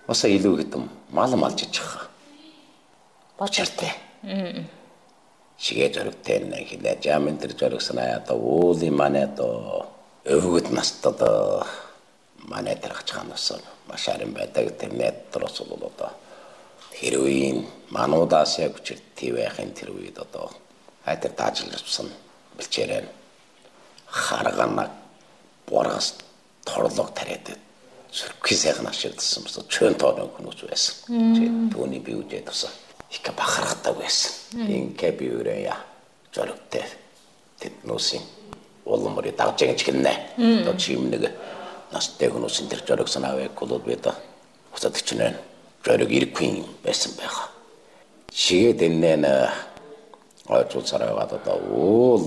Оса илүү хэдэм мал малж ичх. Бочортой. Шигээ зоригтэй нэг хилээ жамын тэр зоригснаа одоо уулын манай одоо өвгөд настад манай тэр хачханаас маш харин байдаг тэр нэт дөрөс бол одоо тэр үеийн мануудаас яг үчиртэй байхын тэр үед одоо хайтар таажилсан бэлчээрэн харгана боргас торлог тариад зүрхий сайхан ашигласан бас чөн тооны хүмүүс байсан. Түүний би үдээд тусаа их бахархдаг байсан. Инkä би өрөөя зоригтой тэднүүсийн улмөрий дагжигч гинэ. Одоо чимнэг настай хүмүүсийн тэр зориг санаавыг бол бид усад чинэн зориг ирэхгүй байсан байх. Шигээд энэ ойцолцараагаад одоо уул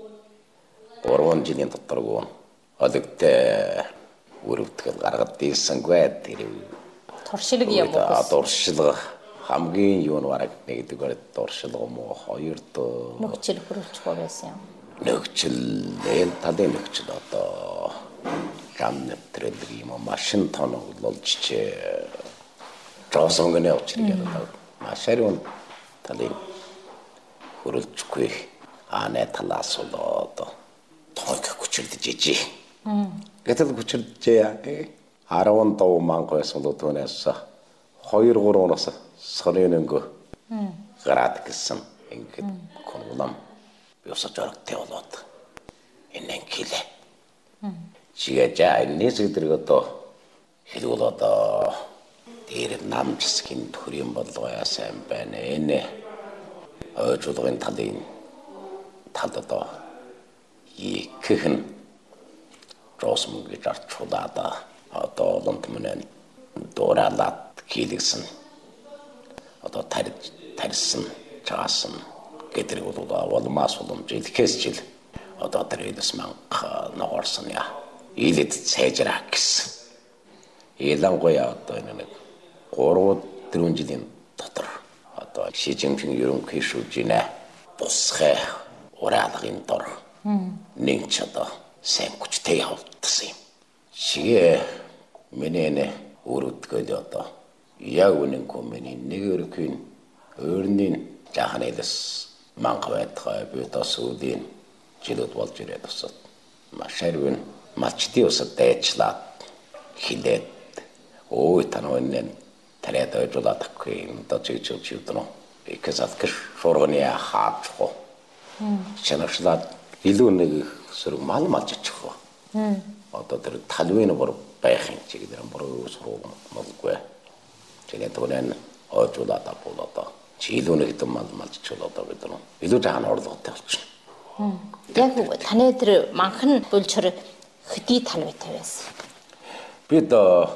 3 жилийн доторгүй одогтой өрөвдгөл гаргад дийлсэнгүй тэр Туршилэг явуулсан. Туршилга хамгийн юу нэг нэгдүгээр туршилга мó хоёрд Нөхцөл хүрэлцэхгүй байсан юм. Нөхцөл энэ талын нөхцөл одоо гам нэвтрэлэг юм машин тоноглолж жоосонгоны очрыг одоо маш харин талын хүрэлцэхгүй анаа талаас одоо тонк хүчирдэж ижи. Гэтэл хүчирдэж 15 мянган сулуу түүнээс 2-3 оноос соринөнгө гараад гисэн ингээд конулам ёсож орогтой болоод энэ килээ. Чигээ нээсгдэр одоо хэлвэл одоо дээр намжсгийн төрийн болгоё сайн байна. Энэ ойжуулгын талын талд одоо иххэн росмог гэж арчулаад одоо олонтмын дууралаад хийлгсэн одоо тарьсан чаасан гэдэг бол мас боломж илхэс жил одоо тэрээс манх ногоорсон я илэд цайжраа гэсэн ялангуяа одоо энэ 3-4 жилийн дотор одоо Шижинпин ерөнхий шүүжинэ босхэ ураалгын дор нэг ч одоо сайн хүчтэй явуулсан юм. Шигээ миний өрөвдгөл одоо яг үнэнгүй миний нэг өрөхийн өөрний жаханэлс манх байтгай битас үдийн жилүүд болж ирээд усад маш хэрвэн мачти усад дайчлаад хилээд ой танавын тариад ойжуулаад авахгүй одоо чийчүүч юудно ихэсат гэр шуурганы хаачгүй чанарчлаад илүү нэг сөрөг мал малж ичих. Одоо тэр талвын бор байхын чигээр бороо суруу малгүй. Тэгээд түрэн ойжуулаад авуулаад чийлүү нэг хэдэн мал малж чуулаад бид нар илүү жахан орлоготой болчихно. Яг таны тэр манхан бүлчэр хэдий талвайтай байсан. Бид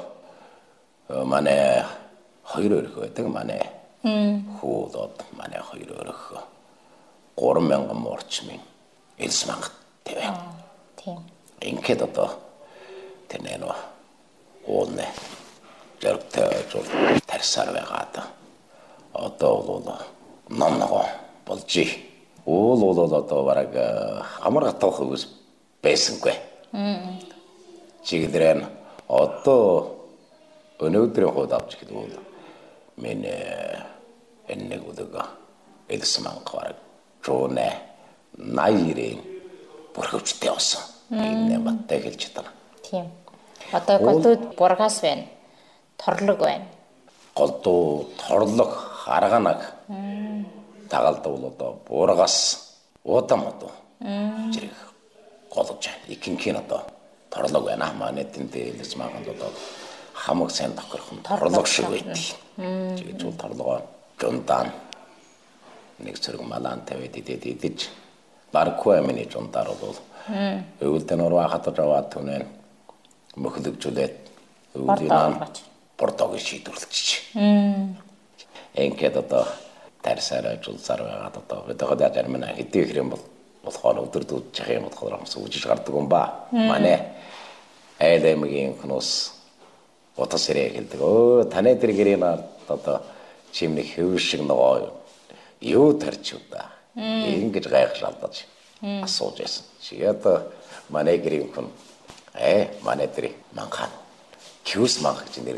манай хоёр өрх байдаг манай хуудад манай хоёр өрх 3000 морчмын элс мангат тавь. Тийм. Ингээд одоо тэнэ нөө уулнэ жаргтай жол тарсаар байгаад одоо бол номногоо болжи. Уул одоо бараг амар гатах хүмүүс байсангүй. Чигдэрэн одоо өнөөдрийн хууд авч хэлвэл миний энэ үдэг элс мангар жонэ найрын бүрхөвчтэй болсон. Энэ баттай хэлж чадна. Тийм. Одоо голдууд бургас байна. Торлог байна. Голдуу, торлог, харганаг. Тагалд бол одоо бургас, удам одоо. Жирэг голж байна. Ихэнх нь одоо торлог байна. Манай тэнтэй элс манганд одоо хамаг сайн тохирхон торлог шиг байдаг. Тэгээд чул торлогоо жундаан нэг зэрэг малан тавиад идэж баркуа миний жундаар бол өвөлтөн ороо хатаж аваад түнэн мөхлөгжүүлээд өвлийн портог шийдвэрлэж. Ингээд одоо тарсараа жулсаар байгаад одоо бид одоо жармана хэдий хэрэм болохоор өдөрдөө жах юм болохоор сүүжиж гардаг юм ба. Манай айлмгийн хүмүүс утасрээ хэлдэг. Таны тэр гэрийн одоо чимний хэв шиг нөгөө юу тарч удаа. Ингэж гайхшаалдаж асууж байсан. Тэгээд манай гэрийн хүн манай тэр манхан кюс манх гэж нэр